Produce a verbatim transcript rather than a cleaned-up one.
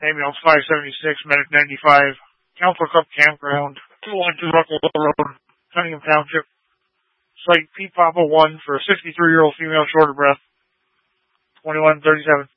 Ambulance five seventy-six, Medic ninety-five, Council Cup Campground, two one two Ruckle Road, Cunningham Township. Site P Papa one for a sixty-three-year-old female short of breath, twenty-one thirty-seven.